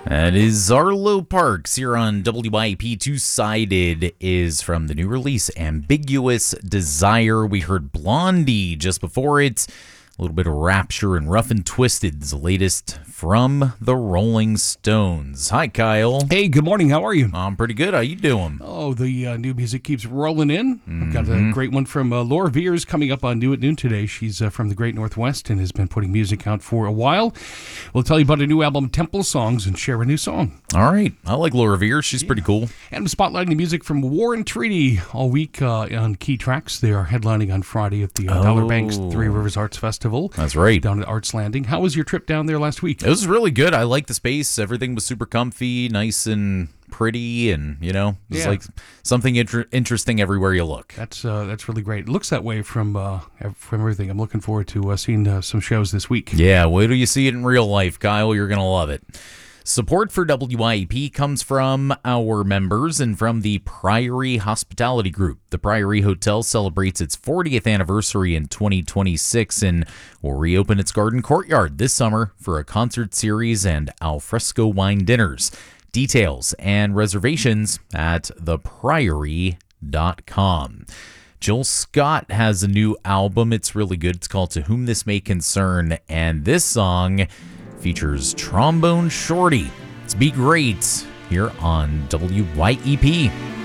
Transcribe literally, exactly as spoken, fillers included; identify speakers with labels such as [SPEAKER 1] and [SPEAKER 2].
[SPEAKER 1] That is Arlo Parks here on W I P. Two-Sided is from the new release, Ambiguous Desire. We heard Blondie just before it. A little bit of Rapture and Rough and Twisted is the latest from the Rolling Stones. Hi, Kyle.
[SPEAKER 2] Hey, good morning. How are you?
[SPEAKER 1] I'm pretty good. How you doing?
[SPEAKER 2] Oh, the uh, new music keeps rolling in. Mm-hmm. I've got a great one from uh, Laura Veers coming up on New at Noon today. She's uh, from the Great Northwest and has been putting music out for a while. We'll tell you about a new album, Temple Songs, and share a new song.
[SPEAKER 1] All right. I like Laura Veers. She's yeah. pretty cool.
[SPEAKER 2] And I'm spotlighting the music from War and Treaty all week uh, on Key Tracks. They are headlining on Friday at the uh, oh. Dollar Banks Three Rivers Arts Festival.
[SPEAKER 1] That's right.
[SPEAKER 2] Down at Arts Landing. How was your trip down there last week?
[SPEAKER 1] It was really good. I liked the space. Everything was super comfy, nice and pretty, and, you know, it's yeah. like something inter- interesting everywhere you look.
[SPEAKER 2] That's uh, that's really great. It looks that way from uh, from everything. I'm looking forward to uh, seeing uh, some shows this week.
[SPEAKER 1] Yeah, wait till you see it in real life, Kyle. You're going to love it. Support for W I E P comes from our members and from the Priory Hospitality Group. The Priory Hotel celebrates its fortieth anniversary in twenty twenty-six and will reopen its garden courtyard this summer for a concert series and alfresco wine dinners. Details and reservations at the priory dot com. Jill Scott has a new album. It's really good. It's called To Whom This May Concern, and this song features Trombone Shorty. It's Be Great here on W Y E P.